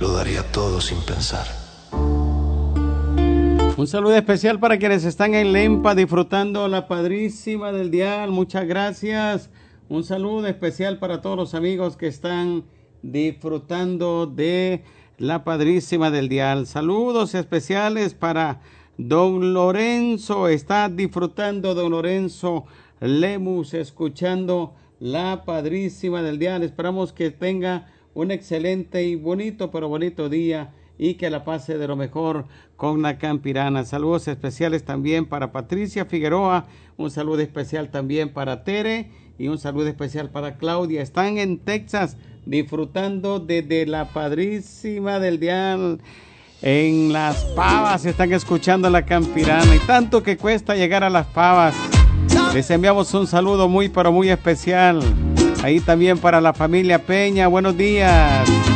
lo daría todo sin pensar. Un saludo especial para quienes están en Lempa disfrutando la Padrísima del Dial. Muchas gracias. Un saludo especial para todos los amigos que están disfrutando de la Padrísima del Dial. Saludos especiales para don Lorenzo. Está disfrutando don Lorenzo Lemus escuchando la Padrísima del Dial. Esperamos que tenga un excelente y bonito, pero bonito día y que la pase de lo mejor con la Campirana. Saludos especiales también para Patricia Figueroa, un saludo especial también para Tere y un saludo especial para Claudia. Están en Texas disfrutando de la Padrísima del Dial. En Las Pavas están escuchando la Campirana y tanto que cuesta llegar a Las Pavas. Les enviamos un saludo muy pero muy especial. Ahí también para la familia Peña. Buenos días.